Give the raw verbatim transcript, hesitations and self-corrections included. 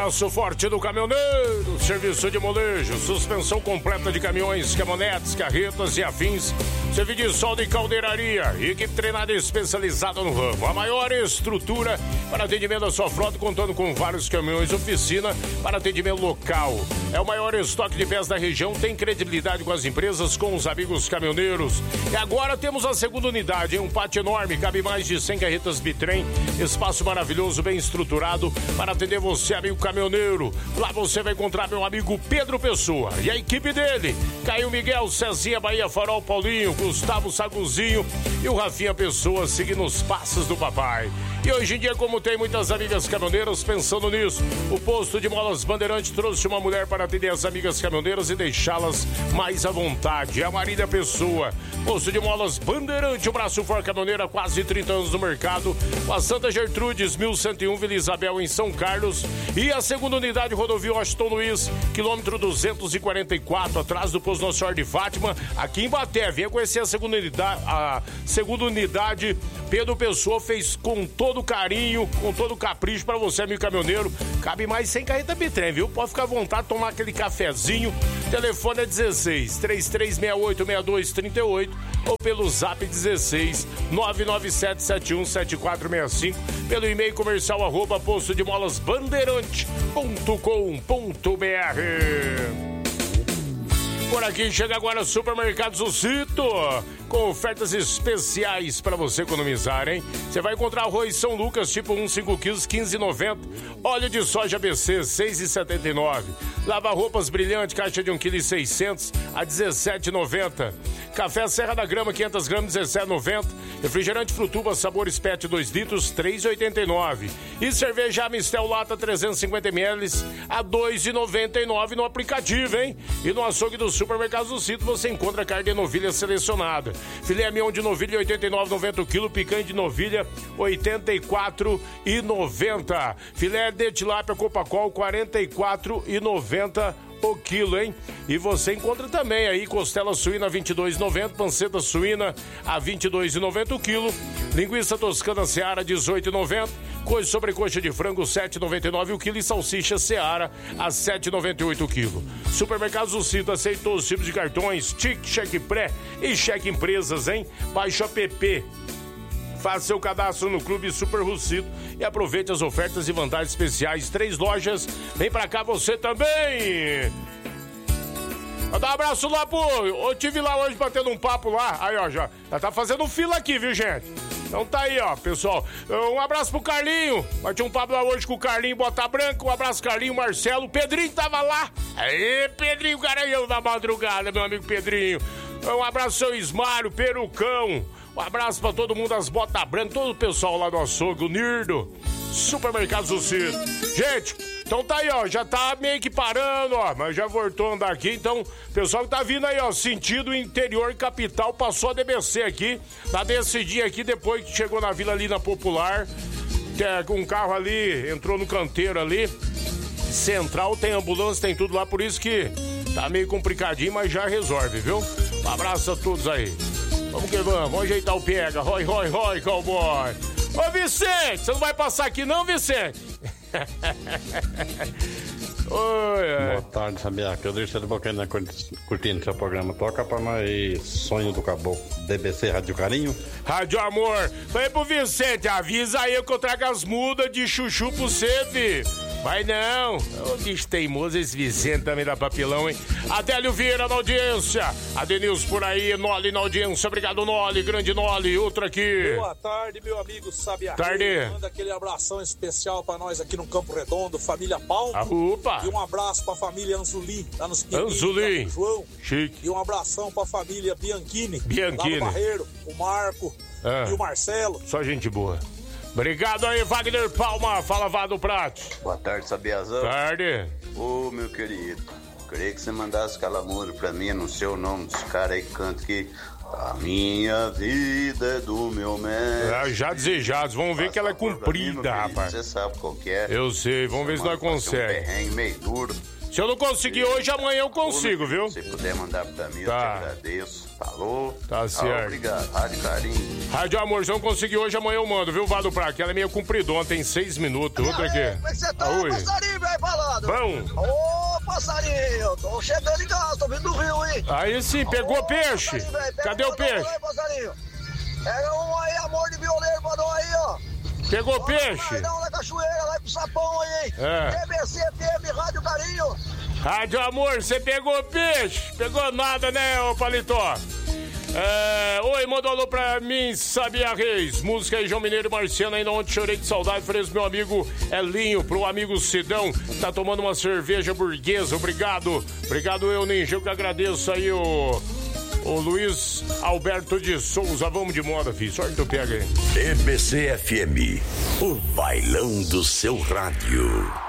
abraço forte do caminhoneiro, serviço de molejo, suspensão completa de caminhões, caminhonetes, carretas e afins, serviço de solda e caldeiraria, equipe treinada e especializada no ramo. A maior estrutura para atendimento da sua frota, contando com vários caminhões, oficina para atendimento local. É o maior estoque de peças da região, tem credibilidade com as empresas, com os amigos caminhoneiros. E agora temos a segunda unidade, um pátio enorme, cabe mais de cem carretas bitrem, espaço maravilhoso, bem estruturado para atender você, amigo caminhoneiro. Lá você vai encontrar meu amigo Pedro Pessoa e a equipe dele, Caio Miguel, Cezinha, Bahia, Farol, Paulinho, Gustavo Saguzinho e o Rafinha Pessoa, seguindo os passos do papai. E hoje em dia, como tem muitas amigas caminhoneiras pensando nisso, o posto de molas Bandeirante trouxe uma mulher para atender as amigas caminhoneiras e deixá-las mais à vontade. É a Marília Pessoa. Posto de molas Bandeirante, o braço forte caminhoneiro há quase trinta anos no mercado. A Santa Gertrudes, mil cento e um, Vila Isabel, em São Carlos. E a segunda unidade, rodovia Washington Luiz, quilômetro duzentos e quarenta e quatro, atrás do posto Nossa Senhora de Fátima, aqui em Baté. Venha conhecer a segunda unidade. A segunda unidade, Pedro Pessoa fez com todo carinho, com todo capricho para você, amigo caminhoneiro. Cabe mais cem carreta bitrem, viu? Pode ficar à vontade, tomar aquele cafezinho. Telefone é dezesseis, trinta e três sessenta e oito, sessenta e dois trinta e oito ou pelo zap dezesseis, nove nove sete sete um sete quatro seis cinco, pelo e-mail comercial arroba posto de molas bandeirante ponto com ponto br. Por aqui chega agora o Supermercado Zucito, com ofertas especiais para você economizar, hein? Você vai encontrar arroz São Lucas, tipo um, cinco quilos, quinze reais e noventa centavos. Óleo de soja B C, seis reais e setenta e nove centavos. Lava-roupas Brilhante, caixa de um vírgula seis quilos a dezessete reais e noventa centavos. Café Serra da Grama, quinhentas gramas, dezessete reais e noventa centavos. Refrigerante Frutuba, sabores Pet, dois litros, três reais e oitenta e nove centavos. E cerveja Amistel Lata, trezentos e cinquenta mililitros, a dois reais e noventa e nove centavos no aplicativo, hein? E no açougue do Supermercado Zucito você encontra carne de novilha selecionada. Filé mignon de novilha, oitenta e nove reais e noventa centavos o quilo. Picanha de novilha, oitenta e quatro reais e noventa centavos. Filé de tilápia Copacol, quarenta e quatro reais e noventa centavos o quilo, hein? E você encontra também aí costela suína, vinte e dois reais e noventa centavos, panceta suína a vinte e dois reais e noventa centavos o quilo, linguiça toscana Seara, dezoito reais e noventa centavos, coisa sobrecoxa de frango, sete reais e noventa e nove centavos o quilo, e salsicha Seara a sete reais e noventa e oito centavos o quilo. Supermercado Zucito aceita todos os tipos de cartões, tique, cheque pré e cheque empresas, hein? Baixe o app. Faça seu cadastro no Clube Super Rucito e aproveite as ofertas e vantagens especiais. Três lojas, vem pra cá você também! Vou dar um abraço lá pro... Eu tive lá hoje batendo um papo lá. Aí, ó, já, já tá fazendo fila aqui, viu, gente? Então tá aí, ó, pessoal. Um abraço pro Carlinho. Bati um papo lá hoje com o Carlinho Bota Branca. Um abraço, Carlinho, Marcelo. O Pedrinho tava lá. Aí, Pedrinho, garanhão da madrugada, meu amigo Pedrinho. Um abraço, seu Ismário, Perucão. Um abraço pra todo mundo, as Botas Brancas, todo o pessoal lá do açougue, o Nirdo, Supermercado Zucito. Gente, então tá aí, ó, já tá meio que parando, ó, mas já voltou a andar aqui, então, pessoal que tá vindo aí, ó, sentido interior capital, passou a D B C aqui, na descidinha aqui, depois que chegou na Vila ali na Popular, é, um carro ali, entrou no canteiro ali, central, tem ambulância, tem tudo lá, por isso que tá meio complicadinho, mas já resolve, viu? Um abraço a todos aí. Vamos que vamos, vamos ajeitar o pega. Rói, rói, rói, cowboy. Ô, Vicente, você não vai passar aqui não, Vicente? Oi, boa tarde, Sabia. Que eu deixo de boquinha curtindo seu programa. Toca pra nós Sonho do Caboclo. D B C Rádio Carinho. Rádio Amor. Falei pro Vicente, avisa aí que eu trago as mudas de chuchu pro você, vi. Vai não. Ô, bicho teimoso, esse Vicente também dá papilão, hein? Adélio Vieira na audiência. Adenilson por aí, Noli na audiência. Obrigado, Noli. Grande Noli. Outro aqui. Boa tarde, meu amigo Sabiá. Tarde. Manda aquele abração especial pra nós aqui no Campo Redondo, família Palma. Ah, opa. E um abraço pra família Anzuli, lá nos Quintinhos. Anzuli. João. Chique. E um abração pra família Bianchini. Bianchini. Lá no Barreiro, o Marco ah. e o Marcelo. Só gente boa. Obrigado aí, Wagner Palma. Fala, Vado Prato. Boa tarde, Sabiazão. Tarde. Ô, meu querido, queria que você mandasse aquela música pra mim, no seu nome, dos caras aí que cantam que a minha vida é do meu mestre. É, já desejados, vamos ver que ela é comprida, mim, rapaz. Você sabe qual que é. Eu sei, vamos ver se nós conseguimos. Um perrengue meio duro. Se eu não conseguir hoje, amanhã eu consigo, viu? Se puder mandar pra mim, tá. eu te agradeço. Falou. Tá certo. Ah, obrigado. Rádio Carinho. Rádio Amor, se eu não conseguir hoje, amanhã eu mando, viu? Vado pra aquela é meio compridona, tem seis minutos. Outra aqui. Como é que você tá, Oi. passarinho, velho, falando? Bom. Ô, passarinho, tô chegando em casa, tô vindo do Rio, hein? Aí sim, pegou Ô, peixe. Pega Cadê o peixe? Aí, passarinho. Pega um aí, amor de violeiro, mandou aí, ó. Pegou Bora peixe? Não, na cachoeira, lá pro Sapão aí, hein? É. T B C F M, Rádio Carinho. Rádio Amor, você pegou peixe? Pegou nada, né, ô Paletó? É, oi, manda um alô pra mim, Sabia Reis. Música aí, João Mineiro e Marciano. Ainda ontem chorei de saudade. Falei pro meu amigo Elinho, pro amigo Sidão. Tá tomando uma cerveja burguesa. Obrigado. Obrigado, eu, Ninja. Eu que agradeço aí o, o Luiz Alberto de Souza. Vamos de moda, filho. Sorte tu pega aí. T B C F M, o bailão do seu rádio.